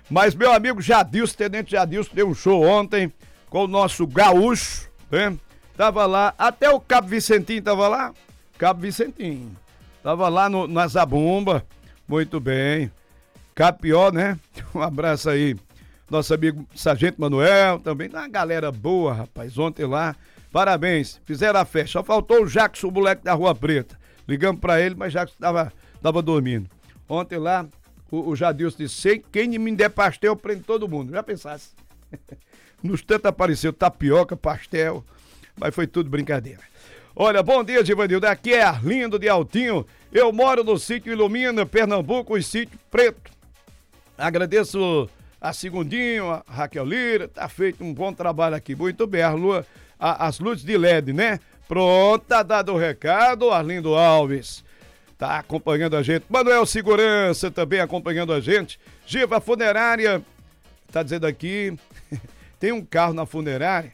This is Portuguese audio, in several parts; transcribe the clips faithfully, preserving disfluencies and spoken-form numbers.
Mas meu amigo Jadilson, Tenente Jadilson, deu um show ontem com o nosso gaúcho, né? Tava lá, até o Cabo Vicentinho tava lá. Cabo Vicentinho. Tava lá no, na Zabumba. Muito bem. Capió, né? Um abraço aí. Nosso amigo Sargento Manuel também. Uma galera boa, rapaz. Ontem lá. Parabéns. Fizeram a festa. Só faltou o Jackson, o moleque da Rua Preta. Ligamos pra ele, mas Jackson tava, tava dormindo. Ontem lá, o, o Jadilson disse: quem me der pastel, eu prendo todo mundo. Já pensasse. Nos tanto apareceu tapioca, pastel. Mas foi tudo brincadeira. Olha, bom dia, Givanildo. Aqui é Arlindo de Altinho. Eu moro no sítio Ilumina, Pernambuco, e sítio Preto. Agradeço a Segundinho, a Raquel Lira. Tá feito um bom trabalho aqui. Muito bem, a lua, a, as luzes de L E D, né? Pronto, tá dado o recado, Arlindo Alves. Tá acompanhando a gente. Manuel Segurança também acompanhando a gente. Giva Funerária, tá dizendo aqui, tem um carro na funerária.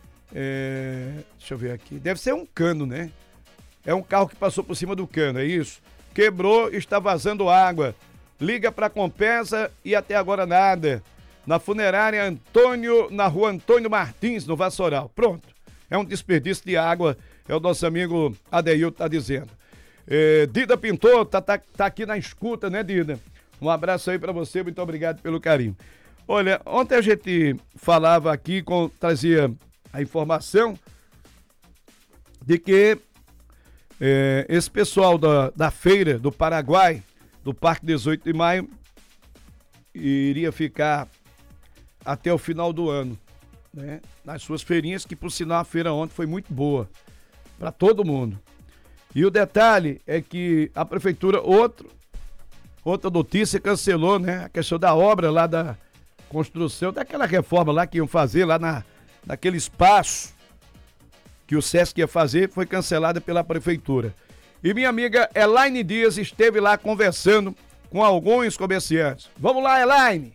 É, deixa eu ver aqui. Deve ser um cano, né? É um carro que passou por cima do cano, é isso? Quebrou, está vazando água. Liga para Compesa e até agora nada. Na funerária Antônio, na rua Antônio Martins, no Vassoural. Pronto. É um desperdício de água, é o nosso amigo Adeilton tá dizendo. É, Dida Pintor tá, tá, tá aqui na escuta, né, Dida? Um abraço aí para você, muito obrigado pelo carinho. Olha, ontem a gente falava aqui, com, trazia a informação de que é, esse pessoal da, da feira do Paraguai, do Parque dezoito de maio, iria ficar até o final do ano, né? Nas suas feirinhas, que por sinal a feira ontem foi muito boa para todo mundo. E o detalhe é que a prefeitura, outro, outra notícia, cancelou, né, a questão da obra lá da construção, daquela reforma lá que iam fazer lá na naquele espaço que o Sesc ia fazer, foi cancelada pela prefeitura. E minha amiga Elaine Dias esteve lá conversando com alguns comerciantes. Vamos lá, Elaine!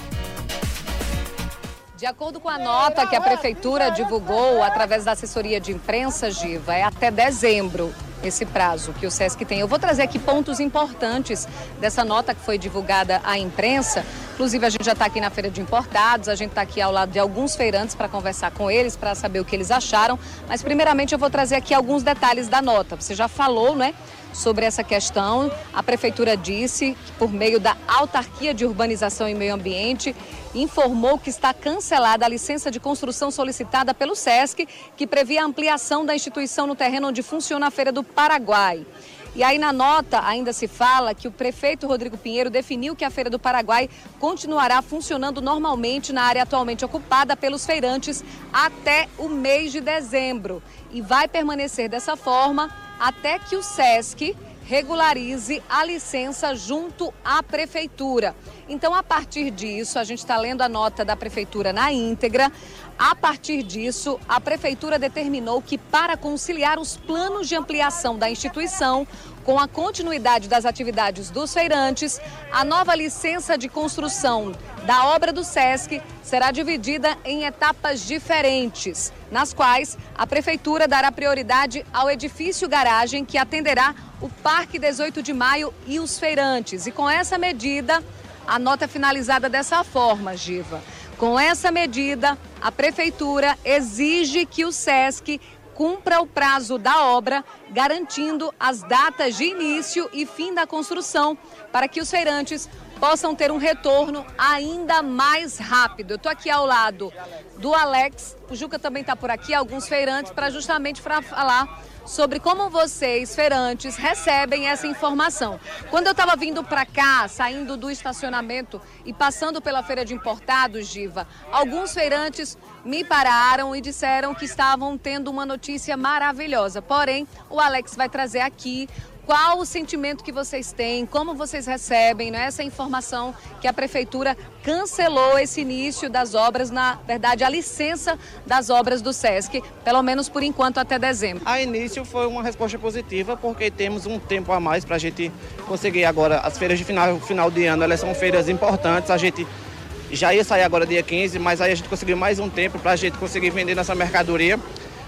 De acordo com a nota que a prefeitura divulgou através da assessoria de imprensa, Giva, é até dezembro esse prazo que o Sesc tem. Eu vou trazer aqui pontos importantes dessa nota que foi divulgada à imprensa. Inclusive, a gente já está aqui na Feira de Importados, a gente está aqui ao lado de alguns feirantes para conversar com eles, para saber o que eles acharam. Mas, primeiramente, eu vou trazer aqui alguns detalhes da nota. Você já falou, né, sobre essa questão. A prefeitura disse que, por meio da Autarquia de Urbanização e Meio Ambiente, informou que está cancelada a licença de construção solicitada pelo Sesc, que previa a ampliação da instituição no terreno onde funciona a Feira do Paraguai. E aí na nota ainda se fala que o prefeito Rodrigo Pinheiro definiu que a Feira do Paraguai continuará funcionando normalmente na área atualmente ocupada pelos feirantes até o mês de dezembro. E vai permanecer dessa forma até que o Sesc regularize a licença junto à prefeitura. Então, a partir disso, a gente está lendo a nota da prefeitura na íntegra. A partir disso, a prefeitura determinou que, para conciliar os planos de ampliação da instituição com a continuidade das atividades dos feirantes, a nova licença de construção da obra do Sesc será dividida em etapas diferentes, nas quais a prefeitura dará prioridade ao edifício garagem que atenderá o Parque dezoito de maio e os feirantes. E com essa medida, a nota é finalizada dessa forma, Giva. Com essa medida, a prefeitura exige que o Sesc cumpra o prazo da obra, garantindo as datas de início e fim da construção, para que os feirantes possam ter um retorno ainda mais rápido. Eu estou aqui ao lado do Alex, o Juca também está por aqui, alguns feirantes, para justamente para falar sobre como vocês, feirantes, recebem essa informação. Quando eu estava vindo para cá, saindo do estacionamento e passando pela Feira de Importados, Giva, alguns feirantes me pararam e disseram que estavam tendo uma notícia maravilhosa. Porém, o Alex vai trazer aqui qual o sentimento que vocês têm, como vocês recebem, né, essa informação que a prefeitura cancelou esse início das obras, na verdade, a licença das obras do Sesc, pelo menos por enquanto até dezembro. A início foi uma resposta positiva, porque temos um tempo a mais para a gente conseguir agora. As feiras de final, final de ano, elas são feiras importantes, a gente já ia sair agora dia quinze, mas aí a gente conseguiu mais um tempo para a gente conseguir vender nossa mercadoria.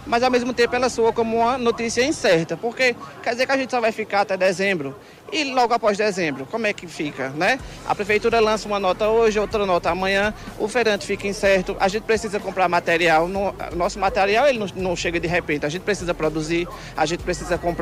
mas ao mesmo tempo ela soa como uma notícia incerta, porque quer dizer que a gente só vai ficar até dezembro. E logo após dezembro, como é que fica, né? A prefeitura lança uma nota hoje, outra nota amanhã, o feirante fica incerto, a gente precisa comprar material, no, nosso material ele não, não chega de repente, a gente precisa produzir, a gente precisa comprar